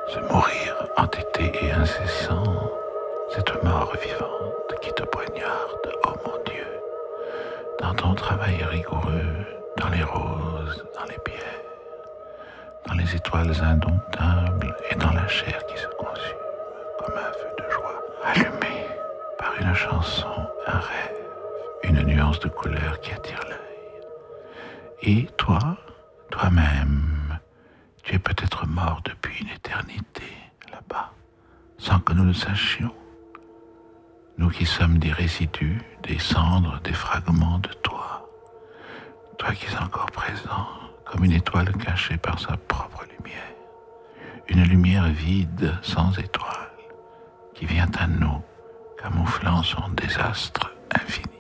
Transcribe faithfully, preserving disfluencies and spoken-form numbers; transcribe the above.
Ce mourir entêté et incessant, cette mort vivante qui te poignarde, ô mon Dieu, dans ton travail rigoureux, dans les roses, dans les pierres, dans les étoiles indomptables et dans la chair qui se consume comme un feu de joie, allumé par une chanson, un rêve, une nuance de couleur qui attire l'œil. Et toi, toi-même, tu es peut-être mort depuis une éternité là-bas, sans que nous le sachions. Nous qui sommes des résidus, des cendres, des fragments de toi. Toi qui es encore présent, comme une étoile cachée par sa propre lumière. Une lumière vide, sans étoile, qui vient à nous, camouflant son désastre infini.